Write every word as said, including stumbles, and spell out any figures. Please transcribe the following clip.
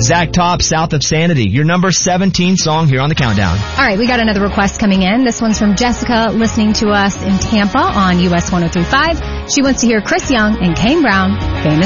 Zach Top, South of Sanity, your number seventeen song here on the countdown. All right, we got another request coming in. This one's from Jessica, listening to us in Tampa on U S one oh three point five. She wants to hear Chris Young and Kane Brown, Famous